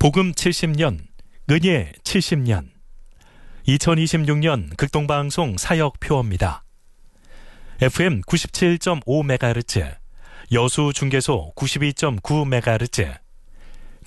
복음 70년, 은예 70년, 2026년 극동방송 사역표어입니다. FM 97.5MHz, 여수 중계소 92.9MHz,